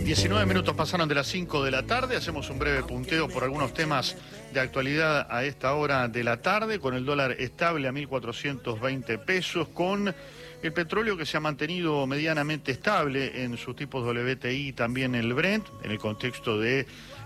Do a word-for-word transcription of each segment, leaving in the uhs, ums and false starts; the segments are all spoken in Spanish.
diecinueve minutos pasaron de las cinco de la tarde, hacemos un breve punteo por algunos temas de actualidad a esta hora de la tarde, con el dólar estable a mil cuatrocientos veinte pesos, con el petróleo que se ha mantenido medianamente estable en sus tipos W T I y también el Brent, en el contexto de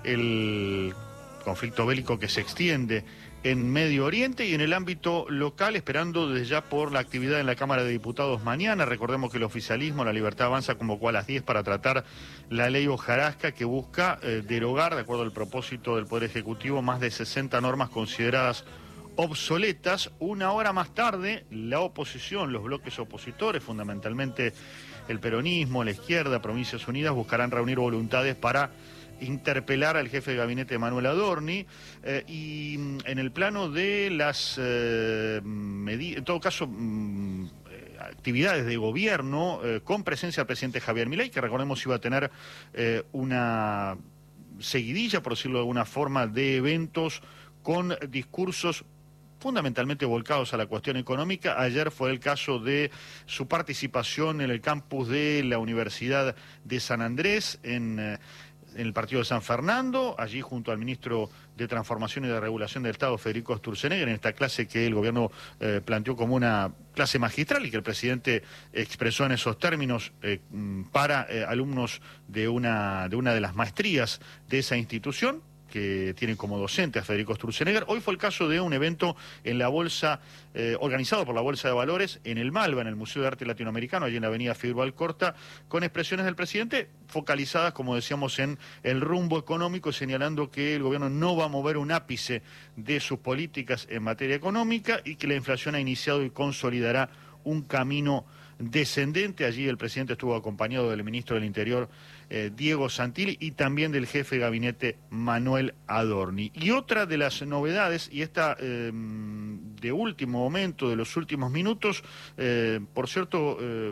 el conflicto bélico que se extiende en Medio Oriente, y en el ámbito local, esperando desde ya por la actividad en la Cámara de Diputados mañana. Recordemos que el oficialismo, La Libertad Avanza, convocó a las diez para tratar la ley hojarasca, que busca eh, derogar, de acuerdo al propósito del Poder Ejecutivo, más de sesenta normas consideradas obsoletas. Una hora más tarde, la oposición, los bloques opositores, fundamentalmente el peronismo, la izquierda, Provincias Unidas, buscarán reunir voluntades para interpelar al jefe de gabinete Manuel Adorni, eh, y en el plano de las eh, medidas, en todo caso, mm, eh, actividades de gobierno, eh, con presencia del presidente Javier Milei, que recordemos iba a tener eh, una seguidilla, por decirlo de alguna forma, de eventos con discursos fundamentalmente volcados a la cuestión económica. Ayer fue el caso de su participación en el campus de la Universidad de San Andrés, en... Eh, en el partido de San Fernando, allí junto al ministro de Transformación y de Regulación del Estado, Federico Sturzenegger, en esta clase que el gobierno eh, planteó como una clase magistral y que el presidente expresó en esos términos eh, para eh, alumnos de una, de una de las maestrías de esa institución, que tienen como docente a Federico Sturzenegger. Hoy fue el caso de un evento en la Bolsa, eh, organizado por la Bolsa de Valores, en el Malva, en el Museo de Arte Latinoamericano, allí en la avenida Figueroa Alcorta, con expresiones del presidente focalizadas, como decíamos, en el rumbo económico, señalando que el gobierno no va a mover un ápice de sus políticas en materia económica y que la inflación ha iniciado y consolidará un camino descendente. Allí el presidente estuvo acompañado del ministro del Interior, eh, Diego Santilli, y también del jefe de gabinete Manuel Adorni. Y otra de las novedades, y esta eh, de último momento, de los últimos minutos, eh, por cierto, eh,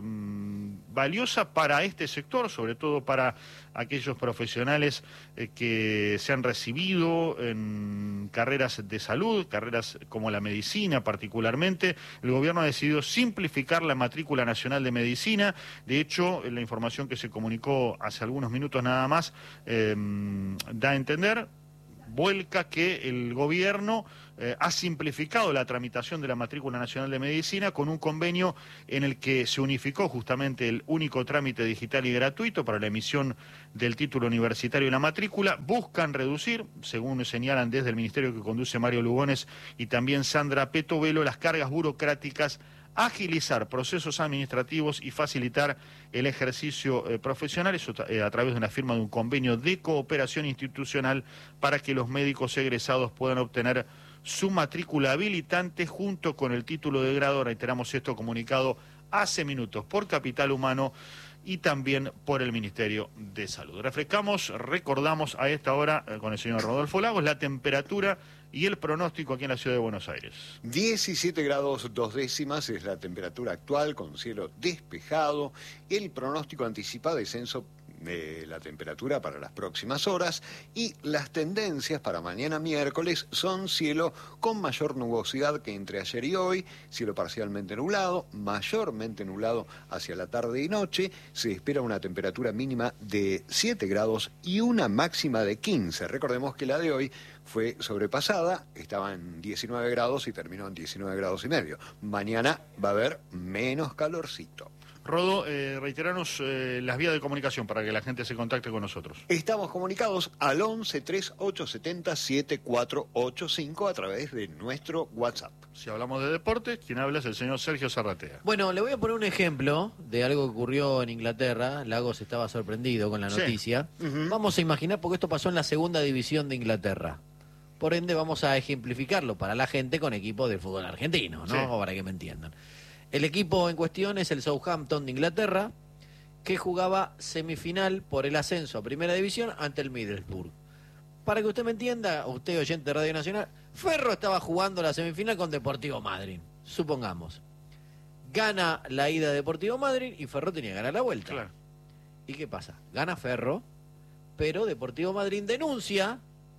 valiosa para este sector, sobre todo para aquellos profesionales eh, que se han recibido en carreras de salud, carreras como la medicina particularmente. El gobierno ha decidido simplificar la matrícula nacional de medicina. De hecho, la información que se comunicó hace algunos minutos nada más eh, da a entender, vuelca, que el gobierno eh, ha simplificado la tramitación de la matrícula nacional de medicina con un convenio en el que se unificó justamente el único trámite digital y gratuito para la emisión del título universitario y la matrícula. Buscan reducir, según señalan desde el ministerio que conduce Mario Lugones y también Sandra Petovelo, las cargas burocráticas, agilizar procesos administrativos y facilitar el ejercicio eh, profesional, eso eh, a través de una firma de un convenio de cooperación institucional para que los médicos egresados puedan obtener su matrícula habilitante junto con el título de grado. Reiteramos esto comunicado hace minutos por Capital Humano y también por el Ministerio de Salud. Refrescamos, recordamos a esta hora eh, con el señor Rodolfo Lagos la temperatura y el pronóstico aquí en la ciudad de Buenos Aires. diecisiete grados dos décimas es la temperatura actual, con cielo despejado. El pronóstico anticipa descenso de la temperatura para las próximas horas, y las tendencias para mañana miércoles son cielo con mayor nubosidad que entre ayer y hoy, cielo parcialmente nublado, mayormente nublado hacia la tarde y noche. Se espera una temperatura mínima de siete grados y una máxima de quince. Recordemos que la de hoy fue sobrepasada, estaba en diecinueve grados y terminó en diecinueve grados y medio. Mañana va a haber menos calorcito. Rodo, eh, reiteranos eh, las vías de comunicación para que la gente se contacte con nosotros. Estamos comunicados al once treinta y ocho setenta siete cuatro ocho cinco a través de nuestro WhatsApp. Si hablamos de deportes, quien habla es el señor Sergio Zarratea. Bueno, le voy a poner un ejemplo de algo que ocurrió en Inglaterra. Lagos estaba sorprendido con la noticia. Sí. Uh-huh. Vamos a imaginar, porque esto pasó en la segunda división de Inglaterra. Por ende, vamos a ejemplificarlo para la gente con equipos del fútbol argentino, ¿no? Sí. Para que me entiendan. El equipo en cuestión es el Southampton de Inglaterra, que jugaba semifinal por el ascenso a Primera División ante el Middlesbrough. Para que usted me entienda, usted oyente de Radio Nacional, Ferro estaba jugando la semifinal con Deportivo Madryn, supongamos. Gana la ida de Deportivo Madryn y Ferro tenía que ganar la vuelta. Claro. ¿Y qué pasa? Gana Ferro, pero Deportivo Madryn denuncia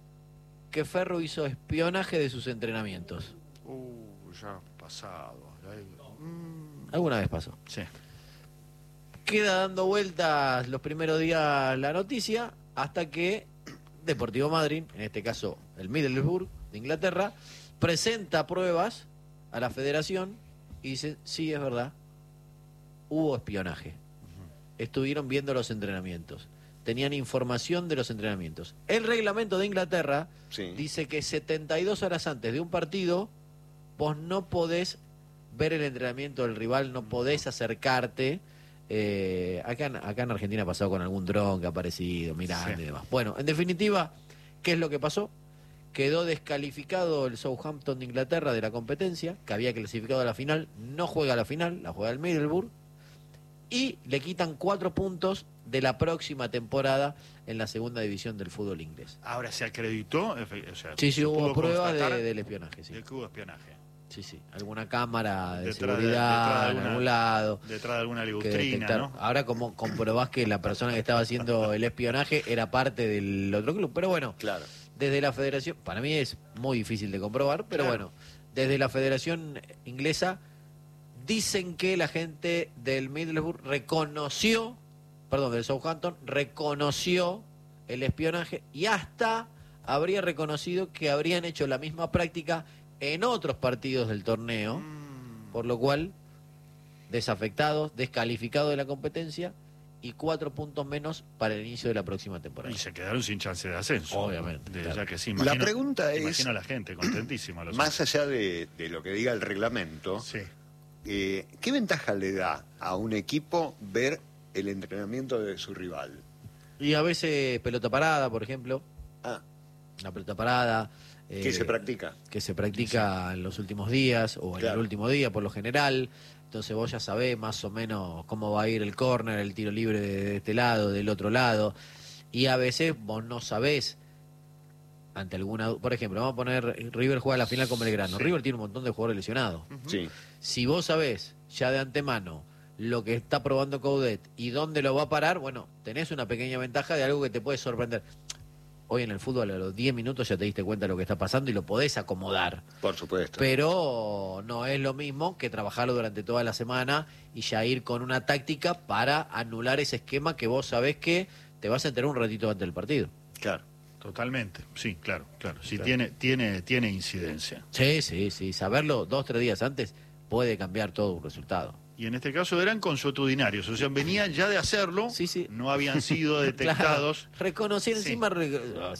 que Ferro hizo espionaje de sus entrenamientos. Uh, ya pasado. Alguna vez pasó. Sí. queda dando vueltas los primeros días la noticia hasta que Deportivo Madryn, en este caso el Middlesbrough de Inglaterra, presenta pruebas a la federación y dice, sí, es verdad, hubo espionaje. Estuvieron viendo los entrenamientos, tenían información de los entrenamientos. El reglamento de Inglaterra Sí. dice que setenta y dos horas antes de un partido vos no podés ver el entrenamiento del rival, no podés acercarte. Eh, acá, en, acá en Argentina ha pasado con algún dron que ha aparecido, mirando Sí. y demás. Bueno, en definitiva, ¿qué es lo que pasó? Quedó descalificado el Southampton de Inglaterra de la competencia, que había clasificado a la final, no juega a la final, la juega el Middlesbrough, y le quitan cuatro puntos de la próxima temporada en la segunda división del fútbol inglés. Ahora se acreditó, efe- o sea, Sí, sí, se hubo pudo pruebas de- constatar del espionaje, sí. de que hubo espionaje. Sí, sí, alguna cámara de Detrás de- seguridad detrás de en alguna- algún lado. Detrás de alguna que ligustrina, detectaron. ¿no? Ahora como comprobás que la persona que estaba haciendo el espionaje era parte del otro club, pero bueno, Claro. desde la federación, para mí es muy difícil de comprobar, pero Claro. bueno, desde la federación inglesa dicen que la gente del Middlesbrough reconoció, perdón, del Southampton, reconoció el espionaje y hasta habría reconocido que habrían hecho la misma práctica en otros partidos del torneo, Mm. por lo cual desafectados, descalificados de la competencia y cuatro puntos menos para el inicio de la próxima temporada. Y se quedaron sin chance de ascenso. Obviamente, De- claro. Ya que sí, La imagino- pregunta es- Imagino a la gente contentísima. Los Más allá de, de lo que diga el reglamento, Sí. eh, ¿qué ventaja le da a un equipo ver el entrenamiento de su rival? Y a veces pelota parada, por ejemplo, Ah, la pelota parada. ¿qué eh, se practica? que se practica en los últimos días o en Claro. el último día por lo general. Entonces vos ya sabés más o menos cómo va a ir el córner, el tiro libre de este lado, del otro lado. Y a veces vos no sabés ante alguna... Por ejemplo, vamos a poner River juega la final con Belgrano. Sí. River tiene un montón de jugadores lesionados. Sí. Si vos sabés ya de antemano lo que está probando Coudet y dónde lo va a parar, bueno, tenés una pequeña ventaja de algo que te puede sorprender. Hoy en el fútbol a los diez minutos ya te diste cuenta de lo que está pasando y lo podés acomodar. Por supuesto. Pero no es lo mismo que trabajarlo durante toda la semana y ya ir con una táctica para anular ese esquema que vos sabés que te vas a enterar un ratito antes del partido. Claro. Totalmente. Sí, claro, claro. Sí, Claro. tiene, tiene, tiene incidencia. Sí, sí, sí. Saberlo dos, tres días antes puede cambiar todo un resultado. Y en este caso eran consuetudinarios, o sea, venían ya de hacerlo, Sí, sí. no habían sido detectados. Claro. Reconocer Sí. encima... re-